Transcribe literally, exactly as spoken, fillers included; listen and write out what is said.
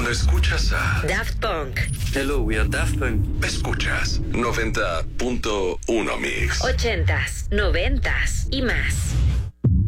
Cuando escuchas a Daft Punk. Hello, we are Daft Punk. Escuchas noventa punto uno Mix. Ochentas, noventas y más.